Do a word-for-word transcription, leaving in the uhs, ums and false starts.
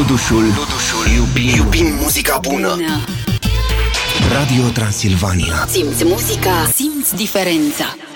Ludușul, Ludușul. Iubim, iubim muzica bună. Radio Transilvania. Simți muzica, simți diferența.